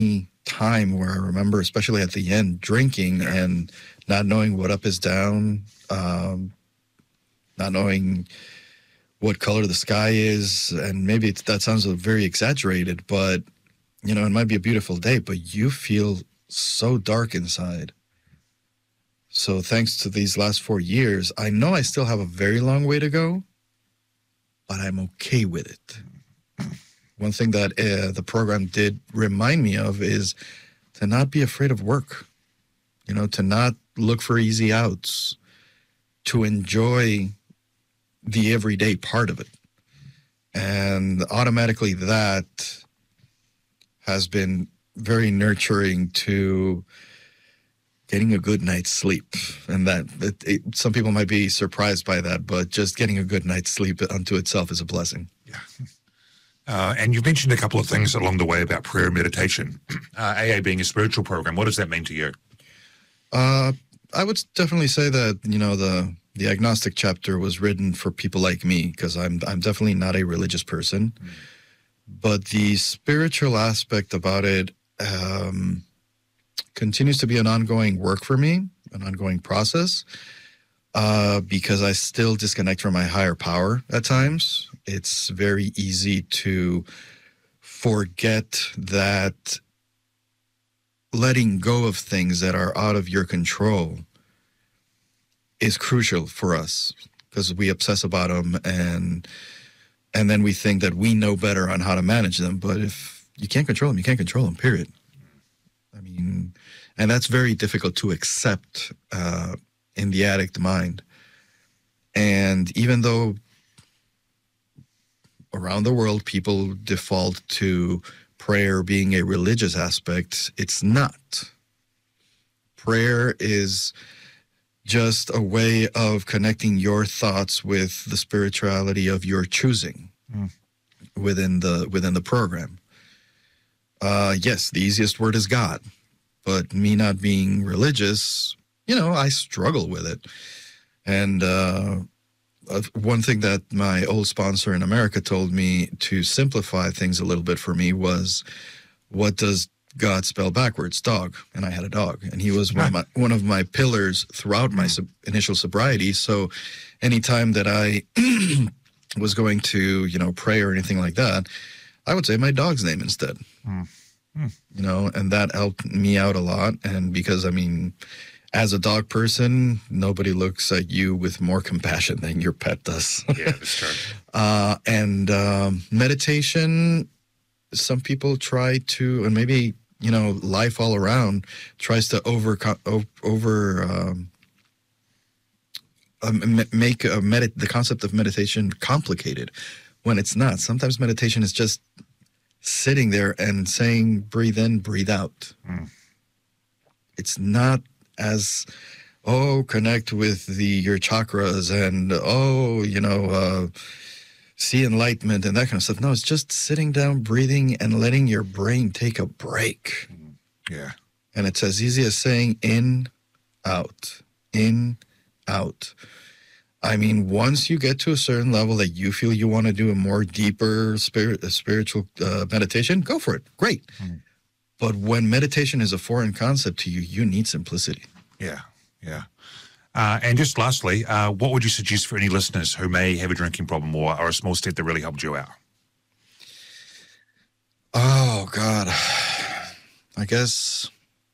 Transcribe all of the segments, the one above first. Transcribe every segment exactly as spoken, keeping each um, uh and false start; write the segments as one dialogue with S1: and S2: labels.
S1: time where I remember, especially at the end, drinking
S2: Yeah.
S1: and not knowing what up is down, um, not knowing what color the sky is. And maybe it's, that sounds very exaggerated, but, you know, it might be a beautiful day, but you feel so dark inside. So thanks to these last four years, I know I still have a very long way to go, but I'm okay with it. One thing that uh, the program did remind me of is to not be afraid of work, you know, to not look for easy outs, to enjoy the everyday part of it. And automatically that has been very nurturing to getting a good night's sleep. And that it, it, some people might be surprised by that, but just getting a good night's sleep unto itself is a blessing.
S2: Yeah. Uh, and you've mentioned a couple of things along the way about prayer and meditation. Uh, A A being a spiritual program, what does that mean to you?
S1: Uh, I would definitely say that, you know, the the agnostic chapter was written for people like me, because I'm I'm definitely not a religious person. Mm. But the spiritual aspect about it um, continues to be an ongoing work for me, an ongoing process, uh, because I still disconnect from my higher power at times. It's very easy to forget that letting go of things that are out of your control is crucial for us, because we obsess about them and and then we think that we know better on how to manage them. But if you can't control them, you can't control them, period. I mean, and that's very difficult to accept uh, in the addict mind. And even though around the world people default to prayer being a religious aspect, it's not. Prayer is just a way of connecting your thoughts with the spirituality of your choosing mm. within the within the program. Uh, yes, the easiest word is God, but me not being religious, you know, I struggle with it. And uh, one thing that my old sponsor in America told me to simplify things a little bit for me was, what does God spell backwards? Dog. And I had a dog, and he was one of my, one of my pillars throughout my sub- initial sobriety. So anytime that I was going to, you know, pray or anything like that, I would say my dog's name instead, mm. Mm. you know, and that helped me out a lot. And because, I mean, as a dog person, nobody looks at you with more compassion than your pet does.
S2: Yeah, that's true.
S1: uh, and um, meditation, some people try to, and maybe, you know, life all around tries to over, over um, um, make a med- the concept of meditation complicated when it's not. Sometimes meditation is just sitting there and saying, breathe in, breathe out. Mm. It's not as, oh, connect with the your chakras and, oh, you know, uh, see enlightenment and that kind of stuff. No, it's just sitting down, breathing, and letting your brain take a break.
S2: Yeah.
S1: And it's as easy as saying in, out, in, out. I mean, once you get to a certain level that you feel you want to do a more deeper spirit, spiritual uh, meditation, go for it. Great. Mm. But when meditation is a foreign concept to you, you need simplicity.
S2: Yeah, yeah. Uh, and just lastly, uh, what would you suggest for any listeners who may have a drinking problem or, or a small step that really helped you out?
S1: Oh, God. I guess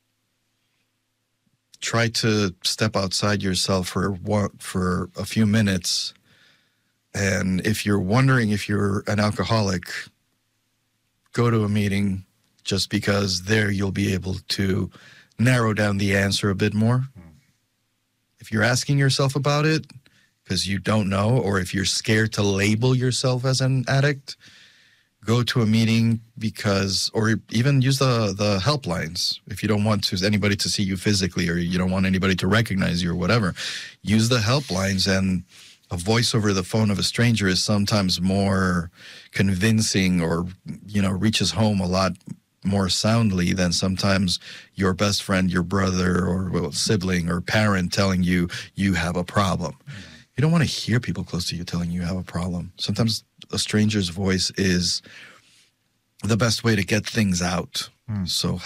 S1: try to step outside yourself for one, for a few minutes. And if you're wondering if you're an alcoholic, go to a meeting, just because there you'll be able to narrow down the answer a bit more. If you're asking yourself about it because you don't know, or if you're scared to label yourself as an addict, go to a meeting, because, or even use the, the helplines. If you don't want to, anybody to see you physically, or you don't want anybody to recognize you or whatever, use the helplines. And a voice over the phone of a stranger is sometimes more convincing, or, you know, reaches home a lot more soundly than sometimes your best friend, your brother, or well, sibling or parent telling you you have a problem. Mm-hmm. You don't want to hear people close to you telling you you have a problem. Sometimes a stranger's voice is the best way to get things out. So